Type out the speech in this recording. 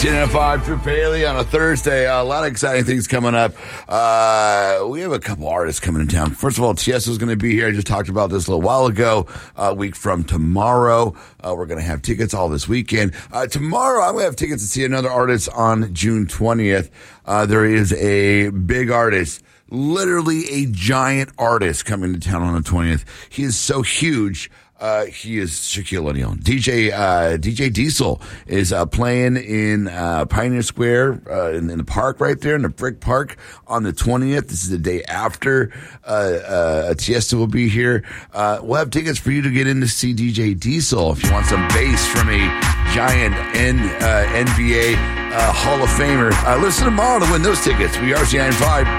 10:05 through Paley on a Thursday. A lot of exciting things coming up. We have a couple artists coming in town. First of all, Tiesto's going to be here. I just talked about this a little while ago. A week from tomorrow, we're going to have tickets all this weekend. Tomorrow, I'm going to have tickets to see another artist on June 20th. There is a big artist, literally a giant artist coming to town on the 20th. He is so huge. He is Shaquille O'Neal. DJ Diesel is playing in Pioneer Square in the park right there, in the Brick Park on the 20th. This is the day after Tiesto will be here. We'll have tickets for you to get in to see DJ Diesel if you want some bass from a giant NBA Hall of Famer. Listen tomorrow to win those tickets. We are C95.